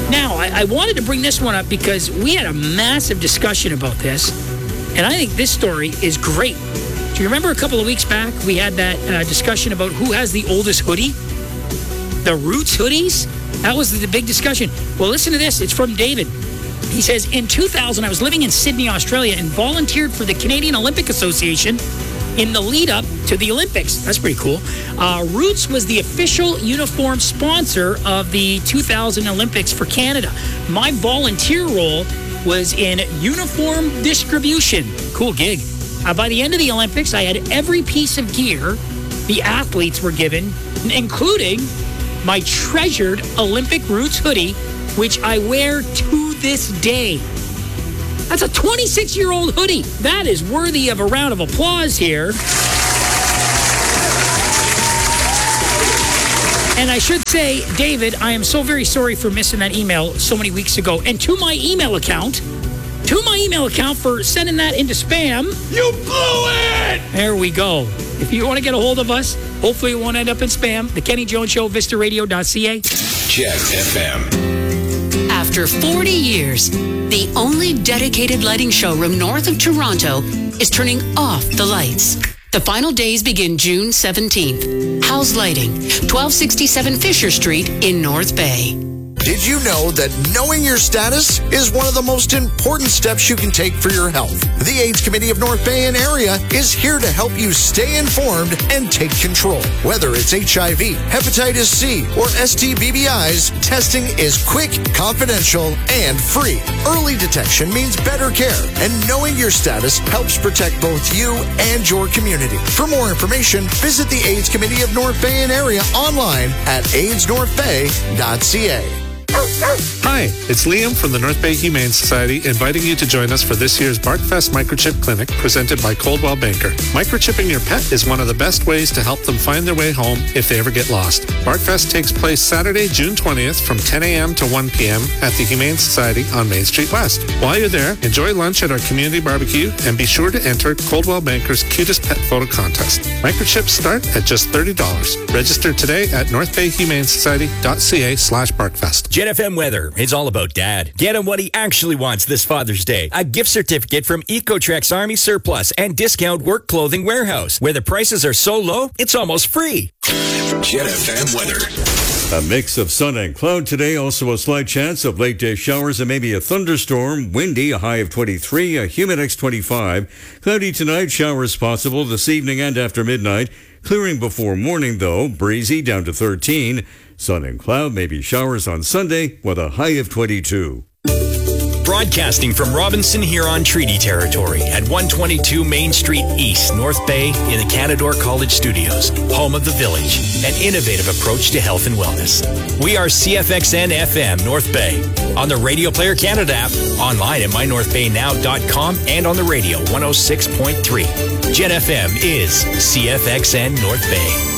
Now, I wanted to bring this one up because we had a massive discussion about this, and I think this story is great. Do you remember a couple of weeks back, we had that discussion about who has the oldest hoodie? The Roots hoodies? That was the big discussion. Well, listen to this. It's from David. He says, in 2000, I was living in Sydney, Australia, and volunteered for the Canadian Olympic Association in the lead up to the Olympics. That's pretty cool. Roots was the official uniform sponsor of the 2000 Olympics for Canada. My volunteer role was in uniform distribution. Cool gig. By the end of the Olympics, I had every piece of gear the athletes were given, including my treasured Olympic Roots hoodie, which I wear to this day. That's a 26-year-old hoodie. That is worthy of a round of applause here. And I should say, David, I am so very sorry for missing that email so many weeks ago. And to my email account for sending that into spam. You blew it! There we go. If you want to get a hold of us, hopefully it won't end up in spam. The Kenny Jones Show, vistaradio.ca. Jet FM. After 40 years, the only dedicated lighting showroom north of Toronto is turning off the lights. The final days begin June 17th. House Lighting, 1267 Fisher Street in North Bay. Did you know that knowing your status is one of the most important steps you can take for your health? The AIDS Committee of North Bay and area is here to help you stay informed and take control. Whether it's HIV, hepatitis C, or STBBIs, testing is quick, confidential, and free. Early detection means better care, and knowing your status helps protect both you and your community. For more information, visit the AIDS Committee of North Bay and area online at aidsnorthbay.ca. Hi, it's Liam from the North Bay Humane Society inviting you to join us for this year's BarkFest Microchip Clinic presented by Coldwell Banker. Microchipping your pet is one of the best ways to help them find their way home if they ever get lost. BarkFest takes place Saturday, June 20th from 10 a.m. to 1 p.m. at the Humane Society on Main Street West. While you're there, enjoy lunch at our community barbecue and be sure to enter Coldwell Banker's Cutest Pet Photo Contest. Microchips start at just $30. Register today at northbayhumanesociety.ca/BarkFest. Jet FM weather. It's all about Dad. Get him what he actually wants this Father's Day. A gift certificate from Ecotrex Army Surplus and Discount Work Clothing Warehouse, where the prices are so low, it's almost free. Jet FM weather. A mix of sun and cloud today. Also a slight chance of late day showers and maybe a thunderstorm. Windy, a high of 23, a Humidex 25. Cloudy tonight, showers possible this evening and after midnight. Clearing before morning though, breezy down to 13. Sun and cloud, maybe showers on Sunday with a high of 22. Broadcasting from Robinson Huron Treaty Territory at 122 Main Street East, North Bay in the Canadore College Studios, home of the Village, an innovative approach to health and wellness. We are CFXN FM North Bay on the Radio Player Canada app, online at mynorthbaynow.com, and on the radio 106.3. Jet FM is CFXN North Bay.